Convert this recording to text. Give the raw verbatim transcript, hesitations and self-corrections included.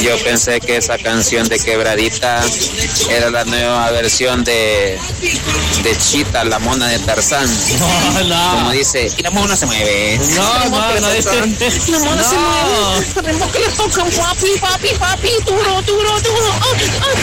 Yo pensé que esa canción de Quebradita era la nueva versión de, de Chita, la mona de Tarzán. No, no. Como dice, y la mona se mueve. No, no, no, este, este, La mona no. se mueve. Ritmo que le tocan, papi, papi, papi, duro, duro, duro. Ah, ah.